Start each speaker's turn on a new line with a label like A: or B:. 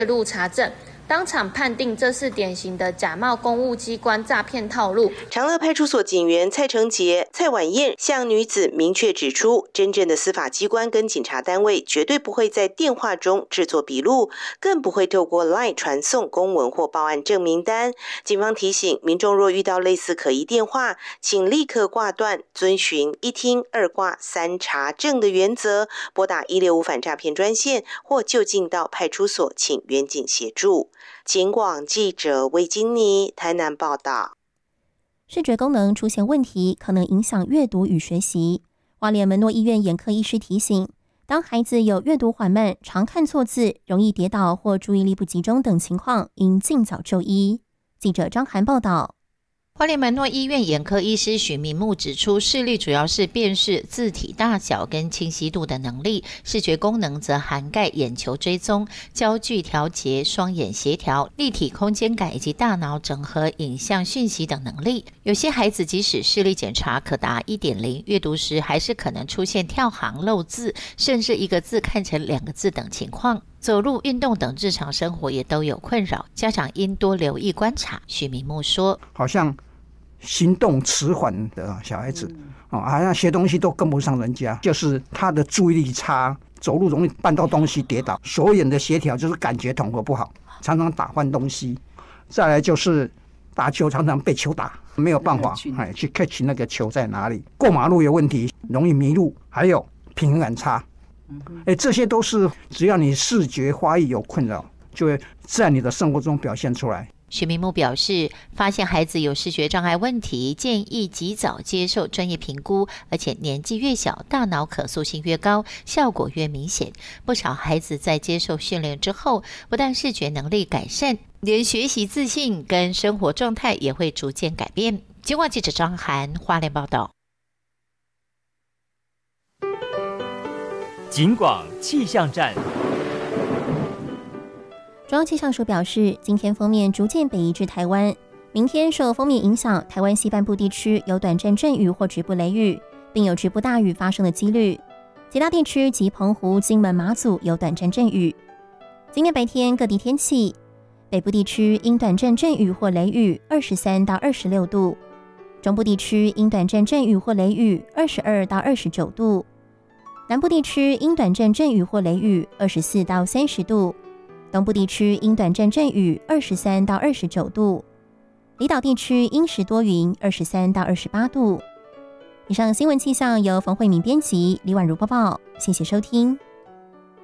A: 入查证，当场判定这是典型的假冒公务机关诈骗套路。
B: 长乐派出所警员蔡成杰、蔡婉燕向女子明确指出，真正的司法机关跟警察单位绝对不会在电话中制作笔录，更不会透过 LINE 传送公文或报案证明单。警方提醒民众，若遇到类似可疑电话，请立刻挂断，遵循一听二挂三查证的原则，拨打165反诈骗专线或就近到派出所请员警协助。警广记者魏金妮台南报道。
C: 视觉功能出现问题，可能影响阅读与学习。花莲门诺医院眼科医师提醒，当孩子有阅读缓慢、常看错字、容易跌倒或注意力不集中等情况，应尽早就医。记者张涵报道。
D: 花莲门诺医院眼科医师许明木指出，视力主要是辨识字体大小跟清晰度的能力，视觉功能则涵盖眼球追踪、焦距调节、双眼协调、立体空间感以及大脑整合影像讯息等能力。有些孩子即使视力检查可达 1.0， 阅读时还是可能出现跳行漏字，甚至一个字看成2个字等情况。走路、运动等日常生活也都有困扰，家长应多留意观察。许明木说，
E: 好像行动迟缓的小孩子，好像学东西都跟不上人家，就是他的注意力差，走路容易绊到东西跌倒，手眼的协调就是感觉统合不好，常常打翻东西。再来就是打球常常被球打，没有办法去 catch 那个球在哪里。过马路有问题，容易迷路，还有平衡感差。这些都是只要你视觉发育有困扰，就会在你的生活中表现出来。
D: 许明木表示，发现孩子有视觉障碍问题，建议及早接受专业评估，而且年纪越小，大脑可塑性越高，效果越明显。不少孩子在接受训练之后，不但视觉能力改善，连学习自信跟生活状态也会逐渐改变。警广记者张涵花莲报道。
F: 警广气象站。
C: 中央气象署表示，今天锋面逐渐北移至台湾，明天受锋面影响，台湾西半部地区有短暂阵雨或局部雷雨，并有局部大雨发生的几率。其他地区及澎湖、金门、马祖有短暂阵雨。今天白天各地天气，北部地区因短暂阵雨或雷雨23到26度，中部地区因短暂阵雨或雷雨22到29度，南部地区因短暂阵雨或雷雨24到30度，东部地区因短暂阵雨23到29度，离岛地区阴时多云23到28度。以上新闻气象由冯慧敏编辑，李婉如播报，谢谢收听。